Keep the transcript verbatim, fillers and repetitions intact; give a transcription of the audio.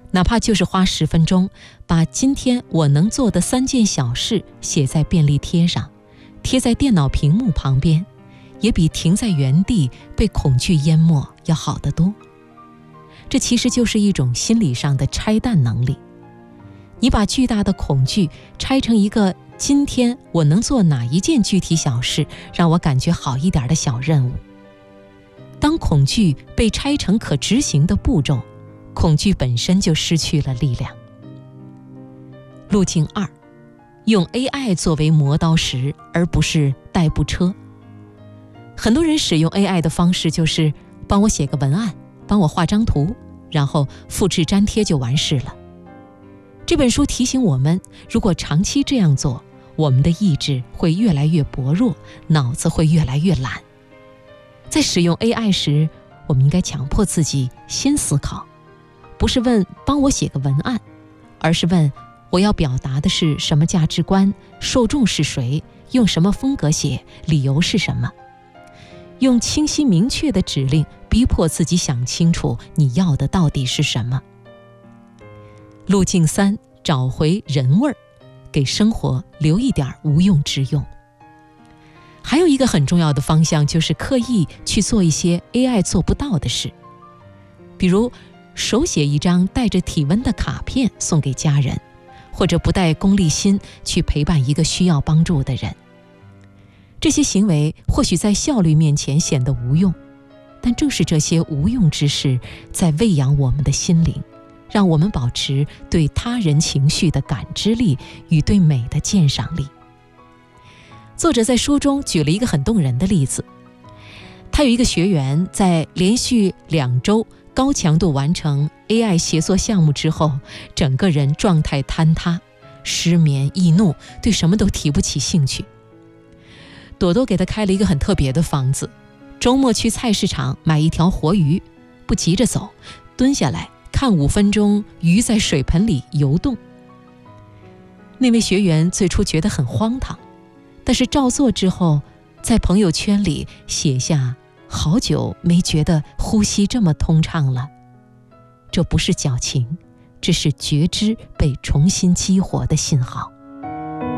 哪怕就是花十分钟，把今天我能做的三件小事写在便利贴上，贴在电脑屏幕旁边，也比停在原地被恐惧淹没要好得多。这其实就是一种心理上的拆弹能力。你把巨大的恐惧拆成一个今天我能做哪一件具体小事让我感觉好一点的小任务。当恐惧被拆成可执行的步骤，恐惧本身就失去了力量。路径二，用 A I 作为磨刀石，而不是代步车。很多人使用 A I 的方式就是帮我写个文案，帮我画张图，然后复制粘贴就完事了。这本书提醒我们，如果长期这样做，我们的意志会越来越薄弱，脑子会越来越懒。在使用 A I 时，我们应该强迫自己先思考，不是问帮我写个文案，而是问我要表达的是什么价值观，受众是谁，用什么风格写，理由是什么。用清晰明确的指令逼迫自己想清楚你要的到底是什么。路径三，找回人味儿，给生活留一点无用之用。还有一个很重要的方向，就是刻意去做一些 A I 做不到的事，比如手写一张带着体温的卡片送给家人，或者不带功利心去陪伴一个需要帮助的人。这些行为或许在效率面前显得无用，但正是这些无用之事在喂养我们的心灵，让我们保持对他人情绪的感知力与对美的鉴赏力。作者在书中举了一个很动人的例子，他有一个学员在连续两周高强度完成 A I 协作项目之后，整个人状态坍塌，失眠易怒，对什么都提不起兴趣。朵朵给他开了一个很特别的方子，周末去菜市场买一条活鱼，不急着走，蹲下来看五分钟鱼在水盆里游动。那位学员最初觉得很荒唐，但是照做之后，在朋友圈里写下好久没觉得呼吸这么通畅了。这不是矫情，这是觉知被重新激活的信号。